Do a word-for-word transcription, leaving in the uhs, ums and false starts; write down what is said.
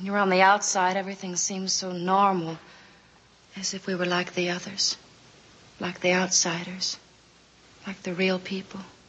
you're on the outside, everything seems so normal. As if we were like the others. Like the outsiders. Like the real people.